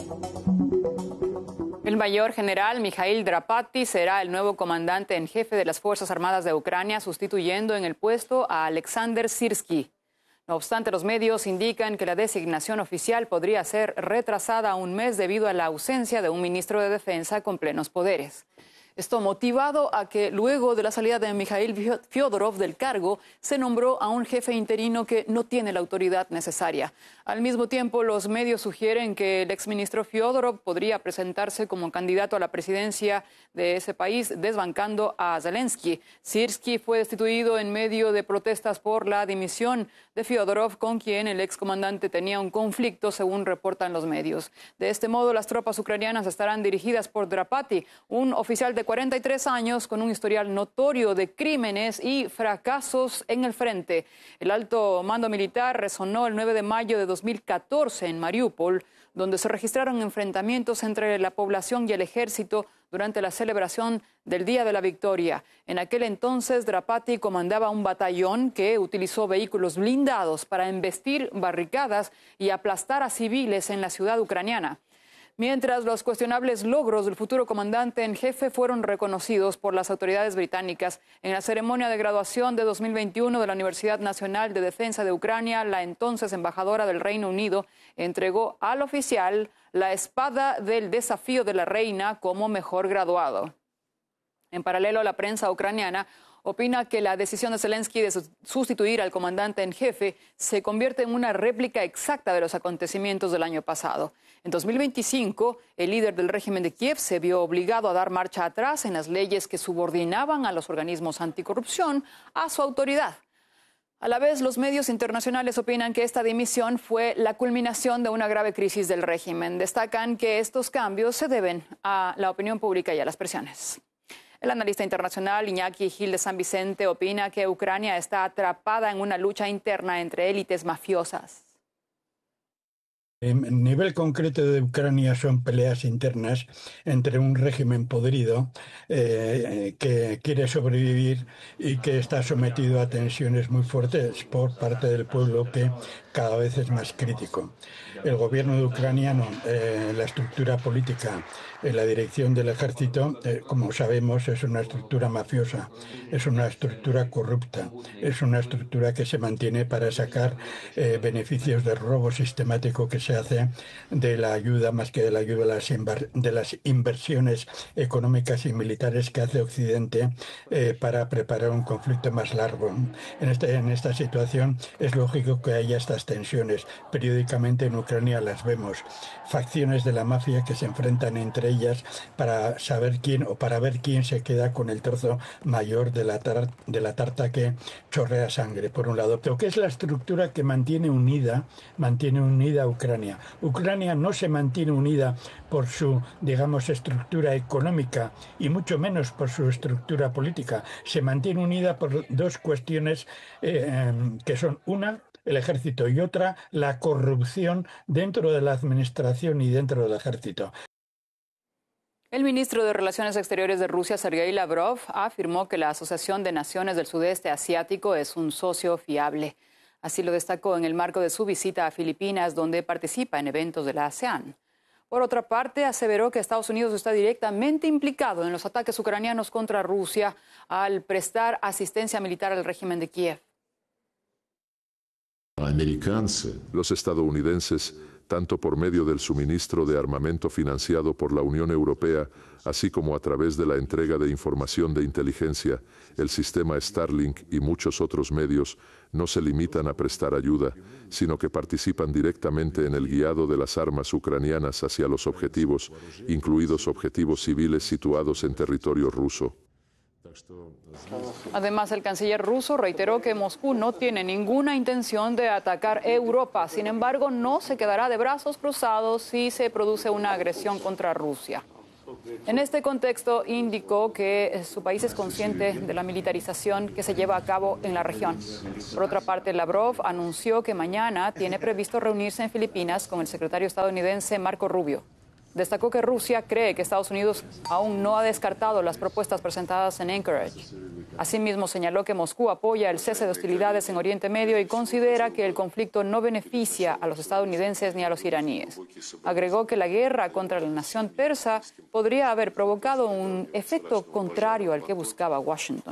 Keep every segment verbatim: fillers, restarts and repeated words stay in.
El mayor general Mikhail Drapati será el nuevo comandante en jefe de las Fuerzas Armadas de Ucrania, sustituyendo en el puesto a Alexander Syrskyi. No obstante, los medios indican que la designación oficial podría ser retrasada un mes debido a la ausencia de un ministro de Defensa con plenos poderes. Esto motivado a que luego de la salida de Mikhail Fyodorov del cargo, se nombró a un jefe interino que no tiene la autoridad necesaria. Al mismo tiempo, los medios sugieren que el exministro Fyodorov podría presentarse como candidato a la presidencia de ese país, desbancando a Zelensky. Syrskyi fue destituido en medio de protestas por la dimisión de Fyodorov, con quien el excomandante tenía un conflicto, según reportan los medios. De este modo, las tropas ucranianas estarán dirigidas por Drapati, un oficial de cuarenta y tres años con un historial notorio de crímenes y fracasos en el frente. El alto mando militar resonó el nueve de mayo de dos mil catorce en Mariupol, donde se registraron enfrentamientos entre la población y el ejército durante la celebración del Día de la Victoria. En aquel entonces, Drapati comandaba un batallón que utilizó vehículos blindados para embestir barricadas y aplastar a civiles en la ciudad ucraniana. Mientras los cuestionables logros del futuro comandante en jefe fueron reconocidos por las autoridades británicas en la ceremonia de graduación de dos mil veintiuno de la Universidad Nacional de Defensa de Ucrania, la entonces embajadora del Reino Unido entregó al oficial la espada del desafío de la reina como mejor graduado. En paralelo, la prensa ucraniana opina que la decisión de Zelensky de sustituir al comandante en jefe se convierte en una réplica exacta de los acontecimientos del año pasado. En dos mil veinticinco, el líder del régimen de Kiev se vio obligado a dar marcha atrás en las leyes que subordinaban a los organismos anticorrupción a su autoridad. A la vez, los medios internacionales opinan que esta dimisión fue la culminación de una grave crisis del régimen. Destacan que estos cambios se deben a la opinión pública y a las presiones. El analista internacional Iñaki Gil de San Vicente opina que Ucrania está atrapada en una lucha interna entre élites mafiosas. El nivel concreto de Ucrania son peleas internas entre un régimen podrido eh, que quiere sobrevivir y que está sometido a tensiones muy fuertes por parte del pueblo, que cada vez es más crítico. El gobierno de ucraniano, eh, la estructura política, eh, la dirección del ejército, eh, como sabemos, es una estructura mafiosa, es una estructura corrupta, es una estructura que se mantiene para sacar eh, beneficios del robo sistemático que se hace de la ayuda, más que de la ayuda, de las, inver de las inversiones económicas y militares que hace Occidente eh, para preparar un conflicto más largo. En, este, en esta situación es lógico que haya estas tensiones. Periódicamente en Ucrania las vemos. Facciones de la mafia que se enfrentan entre ellas para saber quién o para ver quién se queda con el trozo mayor de la, tar de la tarta que chorrea sangre, por un lado. Pero ¿qué es la estructura que mantiene unida, mantiene unida a Ucrania? Ucrania no se mantiene unida por su, digamos, estructura económica y mucho menos por su estructura política. Se mantiene unida por dos cuestiones eh, que son: una, el ejército, y otra, la corrupción dentro de la administración y dentro del ejército. El ministro de Relaciones Exteriores de Rusia, Sergei Lavrov, afirmó que la Asociación de Naciones del Sudeste Asiático es un socio fiable. Así lo destacó en el marco de su visita a Filipinas, donde participa en eventos de la ASEAN. Por otra parte, aseveró que Estados Unidos está directamente implicado en los ataques ucranianos contra Rusia al prestar asistencia militar al régimen de Kiev. Los estadounidenses, tanto por medio del suministro de armamento financiado por la Unión Europea, así como a través de la entrega de información de inteligencia, el sistema Starlink y muchos otros medios, no se limitan a prestar ayuda, sino que participan directamente en el guiado de las armas ucranianas hacia los objetivos, incluidos objetivos civiles situados en territorio ruso. Además, el canciller ruso reiteró que Moscú no tiene ninguna intención de atacar Europa. Sin embargo, no se quedará de brazos cruzados si se produce una agresión contra Rusia. En este contexto, indicó que su país es consciente de la militarización que se lleva a cabo en la región. Por otra parte, Lavrov anunció que mañana tiene previsto reunirse en Filipinas con el secretario estadounidense Marco Rubio. Destacó que Rusia cree que Estados Unidos aún no ha descartado las propuestas presentadas en Anchorage. Asimismo, señaló que Moscú apoya el cese de hostilidades en Oriente Medio y considera que el conflicto no beneficia a los estadounidenses ni a los iraníes. Agregó que la guerra contra la nación persa podría haber provocado un efecto contrario al que buscaba Washington.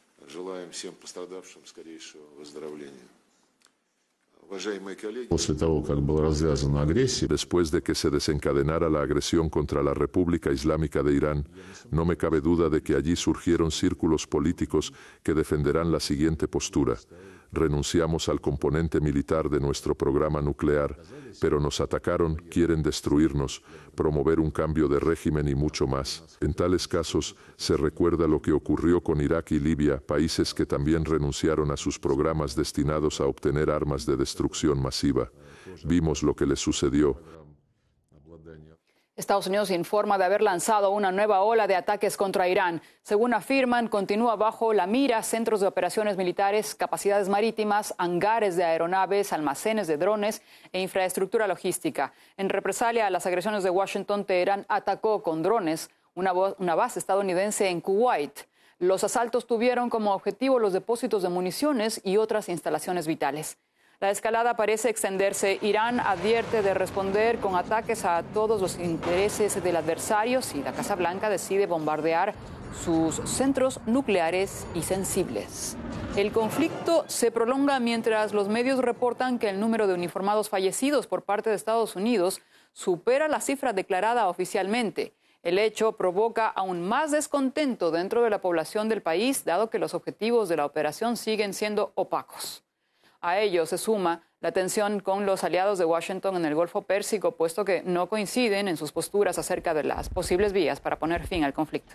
Después de que se desencadenara la agresión contra la República Islámica de Irán, no me cabe duda de que allí surgieron círculos políticos que defenderán la siguiente postura. Renunciamos al componente militar de nuestro programa nuclear, pero nos atacaron, quieren destruirnos, promover un cambio de régimen y mucho más. En tales casos, se recuerda lo que ocurrió con Irak y Libia, países que también renunciaron a sus programas destinados a obtener armas de destrucción masiva. Vimos lo que les sucedió. Estados Unidos informa de haber lanzado una nueva ola de ataques contra Irán. Según afirman, continúa bajo la mira centros de operaciones militares, capacidades marítimas, hangares de aeronaves, almacenes de drones e infraestructura logística. En represalia a las agresiones de Washington, Teherán atacó con drones una, una base estadounidense en Kuwait. Los asaltos tuvieron como objetivo los depósitos de municiones y otras instalaciones vitales. La escalada parece extenderse. Irán advierte de responder con ataques a todos los intereses del adversario si la Casa Blanca decide bombardear sus centros nucleares y sensibles. El conflicto se prolonga mientras los medios reportan que el número de uniformados fallecidos por parte de Estados Unidos supera la cifra declarada oficialmente. El hecho provoca aún más descontento dentro de la población del país, dado que los objetivos de la operación siguen siendo opacos. A ello se suma la tensión con los aliados de Washington en el Golfo Pérsico, puesto que no coinciden en sus posturas acerca de las posibles vías para poner fin al conflicto.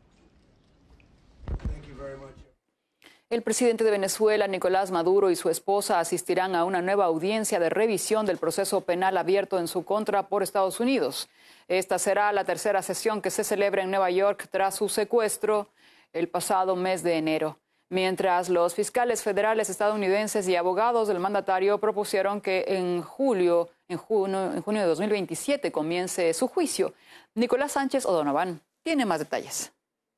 El presidente de Venezuela, Nicolás Maduro, y su esposa asistirán a una nueva audiencia de revisión del proceso penal abierto en su contra por Estados Unidos. Esta será la tercera sesión que se celebra en Nueva York tras su secuestro el pasado mes de enero. Mientras los fiscales federales estadounidenses y abogados del mandatario propusieron que en julio, en junio, en junio de dos mil veintisiete comience su juicio. Nicolás Sánchez O'Donovan tiene más detalles.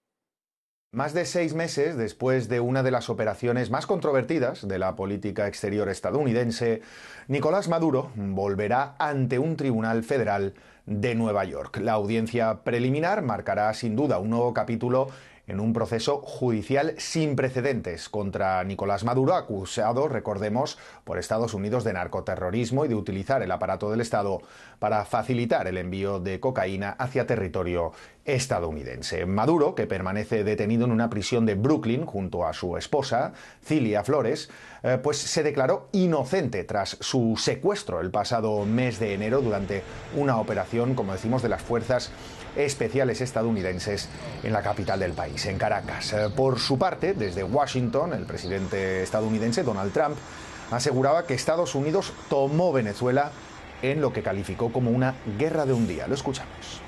Más de seis meses después de una de las operaciones más controvertidas de la política exterior estadounidense, Nicolás Maduro volverá ante un tribunal federal de Nueva York. La audiencia preliminar marcará sin duda un nuevo capítulo en un proceso judicial sin precedentes contra Nicolás Maduro, acusado, recordemos, por Estados Unidos de narcoterrorismo y de utilizar el aparato del Estado para facilitar el envío de cocaína hacia territorio estadounidense. Maduro, que permanece detenido en una prisión de Brooklyn junto a su esposa, Cilia Flores, eh, pues se declaró inocente tras su secuestro el pasado mes de enero durante una operación, como decimos, de las fuerzas especiales estadounidenses en la capital del país, en Caracas. Por su parte, desde Washington, el presidente estadounidense Donald Trump aseguraba que Estados Unidos tomó Venezuela en lo que calificó como una guerra de un día. Lo escuchamos.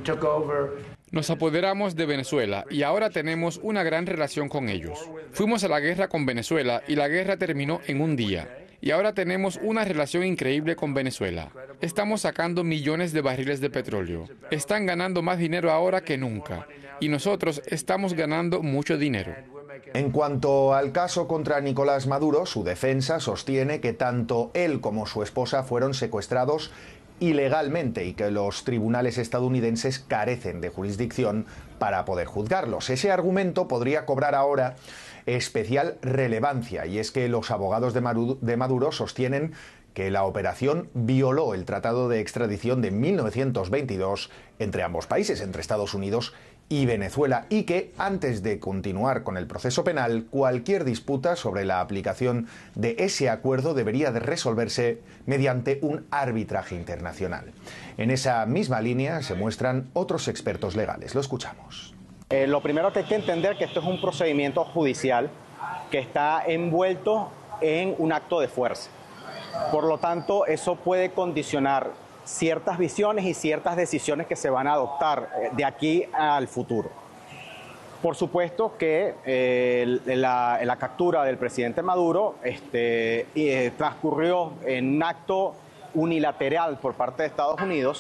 Nos apoderamos de Venezuela y ahora tenemos una gran relación con ellos. Fuimos a la guerra con Venezuela y la guerra terminó en un día. Y ahora tenemos una relación increíble con Venezuela. Estamos sacando millones de barriles de petróleo. Están ganando más dinero ahora que nunca. Y nosotros estamos ganando mucho dinero. En cuanto al caso contra Nicolás Maduro, su defensa sostiene que tanto él como su esposa fueron secuestrados ilegalmente y que los tribunales estadounidenses carecen de jurisdicción para poder juzgarlos. Ese argumento podría cobrar ahora especial relevancia, y es que los abogados de Maduro, de Maduro sostienen que la operación violó el Tratado de Extradición de mil novecientos veintidós entre ambos países, entre Estados Unidos y Venezuela, y que antes de continuar con el proceso penal, cualquier disputa sobre la aplicación de ese acuerdo debería de resolverse mediante un arbitraje internacional. En esa misma línea se muestran otros expertos legales. Lo escuchamos. Eh, lo primero que hay que entender es que esto es un procedimiento judicial que está envuelto en un acto de fuerza. Por lo tanto, eso puede condicionar ciertas visiones y ciertas decisiones que se van a adoptar de aquí al futuro. Por supuesto que eh, la, la captura del presidente Maduro este, eh, transcurrió en un acto unilateral por parte de Estados Unidos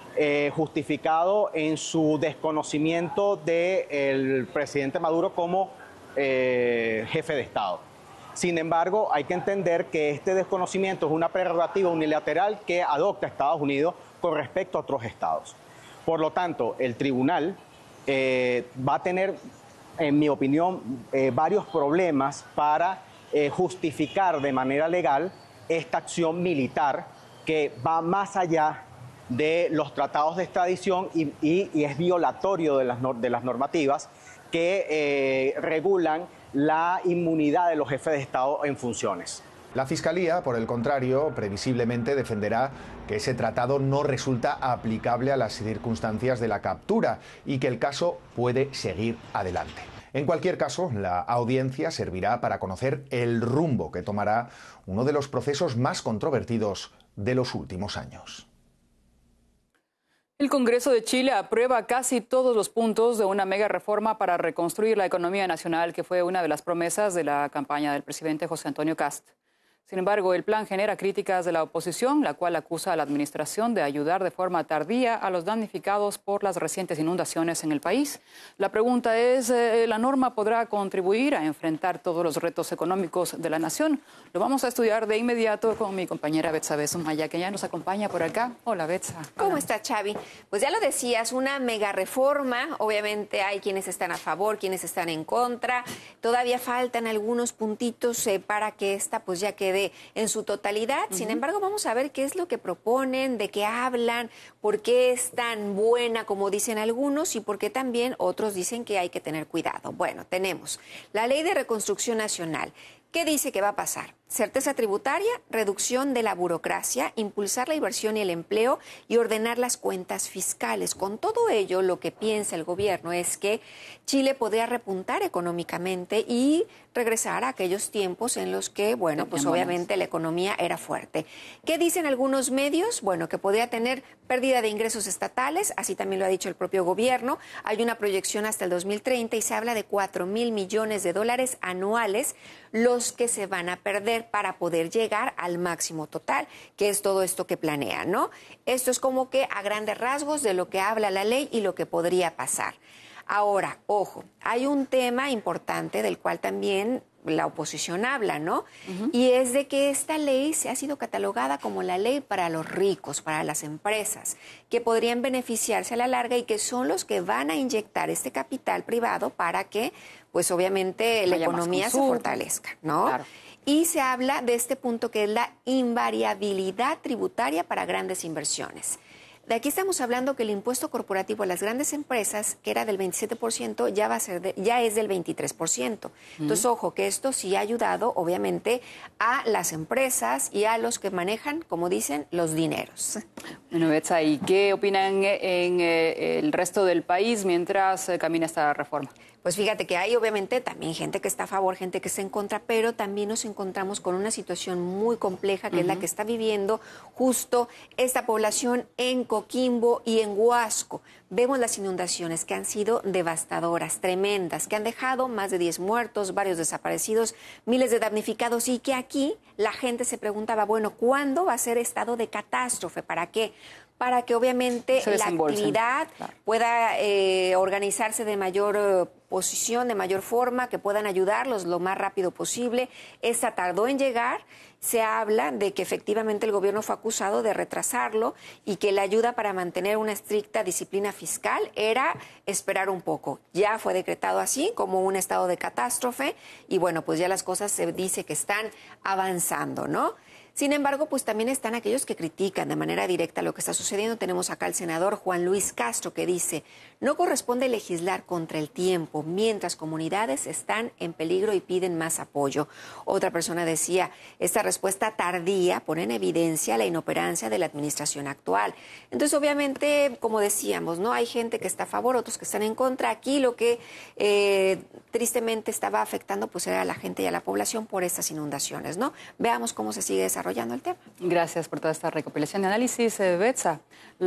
eh, justificado en su desconocimiento del presidente Maduro como eh, jefe de Estado. Sin embargo, hay que entender que este desconocimiento es una prerrogativa unilateral que adopta Estados Unidos con respecto a otros estados. Por lo tanto, el tribunal eh, va a tener, en mi opinión, eh, varios problemas para eh, justificar de manera legal esta acción militar que va más allá de los tratados de extradición y, y, y es violatorio de las, de las normativas que eh, regulan la inmunidad de los jefes de Estado en funciones. La Fiscalía, por el contrario, previsiblemente defenderá que ese tratado no resulta aplicable a las circunstancias de la captura y que el caso puede seguir adelante. En cualquier caso, la audiencia servirá para conocer el rumbo que tomará uno de los procesos más controvertidos de los últimos años. El Congreso de Chile aprueba casi todos los puntos de una mega reforma para reconstruir la economía nacional, que fue una de las promesas de la campaña del presidente José Antonio Kast. Sin embargo, el plan genera críticas de la oposición, la cual acusa a la administración de ayudar de forma tardía a los damnificados por las recientes inundaciones en el país. La pregunta es, ¿la norma podrá contribuir a enfrentar todos los retos económicos de la nación? Lo vamos a estudiar de inmediato con mi compañera Betsa Besumaya, que ya nos acompaña por acá. Hola, Betsa. ¿Cómo está, Xavi? Pues ya lo decías, una mega reforma. Obviamente hay quienes están a favor, quienes están en contra. Todavía faltan algunos puntitos eh, para que esta pues ya quede en su totalidad. Uh-huh. Sin embargo, vamos a ver qué es lo que proponen, de qué hablan, por qué es tan buena como dicen algunos y por qué también otros dicen que hay que tener cuidado. Bueno, tenemos la Ley de Reconstrucción Nacional. ¿Qué dice que va a pasar? Certeza tributaria, reducción de la burocracia, impulsar la inversión y el empleo y ordenar las cuentas fiscales. Con todo ello, lo que piensa el gobierno es que Chile podría repuntar económicamente y regresar a aquellos tiempos en los que, bueno, pues obviamente la economía era fuerte. ¿Qué dicen algunos medios? Bueno, que podría tener pérdida de ingresos estatales, así también lo ha dicho el propio gobierno. Hay una proyección hasta el dos mil treinta y se habla de cuatro mil millones de dólares anuales los que se van a perder para poder llegar al máximo total, que es todo esto que planean, ¿no? Esto es como que a grandes rasgos de lo que habla la ley y lo que podría pasar. Ahora, ojo, hay un tema importante del cual también la oposición habla, ¿no? Uh-huh. Y es de que esta ley se ha sido catalogada como la ley para los ricos, para las empresas, que podrían beneficiarse a la larga y que son los que van a inyectar este capital privado para que, pues obviamente, la economía se fortalezca, ¿no? Claro. Y se habla de este punto que es la invariabilidad tributaria para grandes inversiones. De aquí estamos hablando que el impuesto corporativo a las grandes empresas, que era del veintisiete por ciento, ya va a ser de, ya es del veintitrés por ciento. Entonces, mm. ojo, que esto sí ha ayudado, obviamente, a las empresas y a los que manejan, como dicen, los dineros. Bueno, Betsa, ¿y qué opinan en eh, el resto del país mientras eh, camina esta reforma? Pues fíjate que hay obviamente también gente que está a favor, gente que está en contra, pero también nos encontramos con una situación muy compleja que uh-huh. es la que está viviendo justo esta población en Coquimbo y en Huasco. Vemos las inundaciones que han sido devastadoras, tremendas, que han dejado más de diez muertos, varios desaparecidos, miles de damnificados y que aquí la gente se preguntaba, bueno, ¿cuándo va a ser estado de catástrofe? ¿Para qué? Para que obviamente la actividad claro. pueda eh, organizarse de mayor eh, posición, de mayor forma, que puedan ayudarlos lo más rápido posible. Esta tardó en llegar. Se habla de que efectivamente el gobierno fue acusado de retrasarlo y que la ayuda para mantener una estricta disciplina fiscal era esperar un poco. Ya fue decretado así como un estado de catástrofe y bueno, pues ya las cosas se dice que están avanzando, ¿no? Sin embargo, pues también están aquellos que critican de manera directa lo que está sucediendo. Tenemos acá al senador Juan Luis Castro que dice, no corresponde legislar contra el tiempo mientras comunidades están en peligro y piden más apoyo. Otra persona decía, esta respuesta tardía pone en evidencia la inoperancia de la administración actual. Entonces, obviamente, como decíamos, ¿no? Hay gente que está a favor, otros que están en contra. Aquí lo que eh, tristemente estaba afectando pues era a la gente y a la población por estas inundaciones, ¿no? Veamos cómo se sigue desarrollando el tema. Gracias por toda esta recopilación de análisis, eh, Betsa.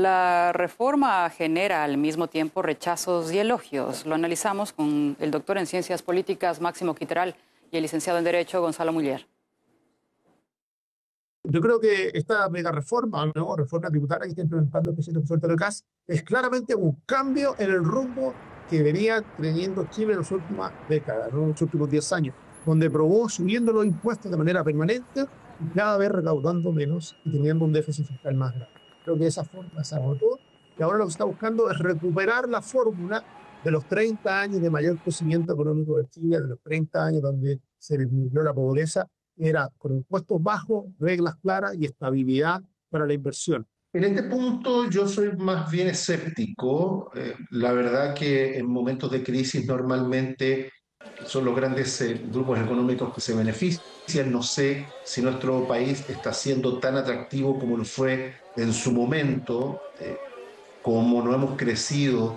La reforma genera al mismo tiempo rechazos y elogios. Lo analizamos con el doctor en Ciencias Políticas, Máximo Quiteral, y el licenciado en Derecho, Gonzalo Muller. Yo creo que esta mega reforma, ¿no? reforma tributaria que está implementando el presidente José Antonio Kast es claramente un cambio en el rumbo que venía teniendo Chile en las últimas décadas, ¿no? en los últimos diez años, donde probó subiendo los impuestos de manera permanente y cada vez recaudando menos y teniendo un déficit fiscal más grande. Creo que esa forma se agotó y ahora lo que se está buscando es recuperar la fórmula de los treinta años de mayor crecimiento económico de Chile, de los treinta años donde se disminuyó la pobreza, era con impuestos bajos, reglas claras y estabilidad para la inversión. En este punto yo soy más bien escéptico. Eh, la verdad que en momentos de crisis normalmente son los grandes eh, grupos económicos que se benefician. No sé si nuestro país está siendo tan atractivo como lo fue en su momento, eh, como no hemos crecido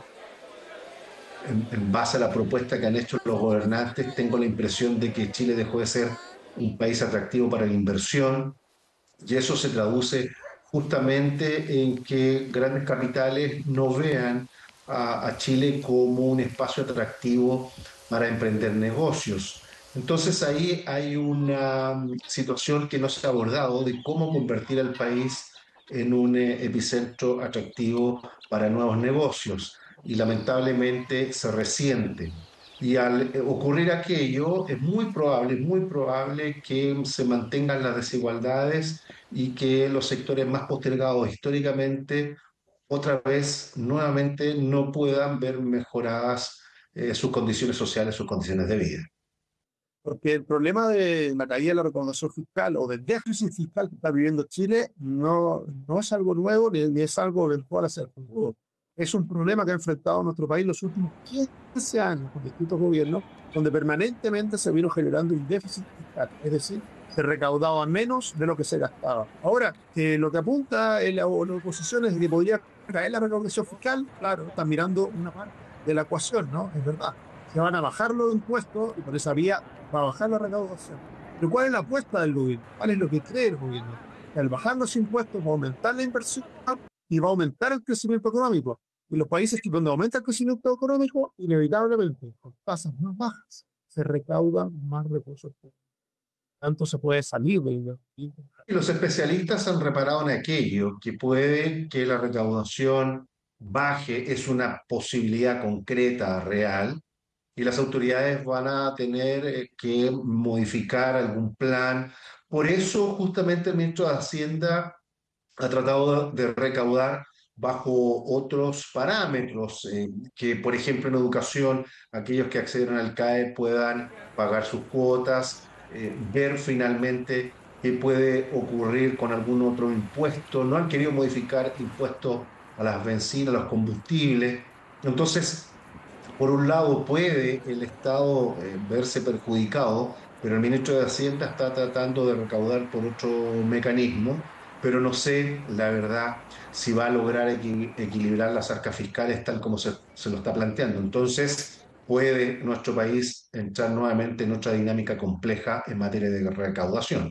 en, en base a la propuesta que han hecho los gobernantes. Tengo la impresión de que Chile dejó de ser un país atractivo para la inversión y eso se traduce justamente en que grandes capitales no vean a, a Chile como un espacio atractivo para emprender negocios. Entonces ahí hay una situación que no se ha abordado de cómo convertir al país en un eh, epicentro atractivo para nuevos negocios y lamentablemente se resiente. Y al ocurrir aquello, es muy probable, muy probable que se mantengan las desigualdades y que los sectores más postergados históricamente, otra vez, nuevamente, no puedan ver mejoradas eh, sus condiciones sociales, sus condiciones de vida. Porque el problema de la caída de la recaudación fiscal o del déficit fiscal que está viviendo Chile no, no es algo nuevo ni, ni es algo eventual a ser futuro. Es un problema que ha enfrentado nuestro país los últimos quince años con distintos gobiernos, donde permanentemente se vino generando un déficit fiscal, es decir, se recaudaba menos de lo que se gastaba. Ahora, eh, lo que apunta en la, la oposición es que podría caer la recaudación fiscal. Claro, están mirando una parte de la ecuación, ¿no? Es verdad. Se van a bajar los impuestos y por esa vía va a bajar la recaudación. Pero ¿cuál es la apuesta del gobierno? ¿Cuál es lo que cree el gobierno? Que al bajar los impuestos va a aumentar la inversión y va a aumentar el crecimiento económico. Y los países que donde aumenta el crecimiento económico, inevitablemente, con tasas más bajas, se recaudan más recursos públicos. Tanto se puede salir de ello. Y los especialistas han reparado en aquello, que puede que la recaudación baje, es una posibilidad concreta, real, y las autoridades van a tener que modificar algún plan. Por eso, justamente, el ministro de Hacienda ha tratado de recaudar bajo otros parámetros, eh, que por ejemplo en educación aquellos que acceden al C A E puedan pagar sus cuotas, eh, ver finalmente qué puede ocurrir con algún otro impuesto. No han querido modificar impuestos a las bencinas, a los combustibles. Entonces, por un lado puede el Estado eh, verse perjudicado, pero el ministro de Hacienda está tratando de recaudar por otro mecanismo, pero no sé, la verdad, si va a lograr equi equilibrar las arcas fiscales tal como se, se lo está planteando. Entonces, puede nuestro país entrar nuevamente en otra dinámica compleja en materia de recaudación.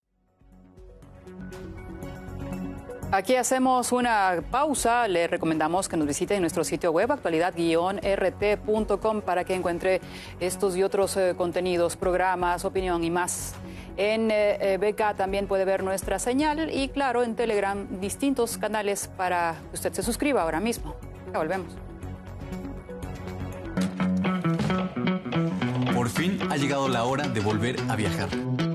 Aquí hacemos una pausa. Le recomendamos que nos visite en nuestro sitio web actualidad guion r t punto com para que encuentre estos y otros eh, contenidos, programas, opinión y más. En eh, B K también puede ver nuestra señal y, claro, en Telegram distintos canales para que usted se suscriba ahora mismo. Ya volvemos. Por fin ha llegado la hora de volver a viajar.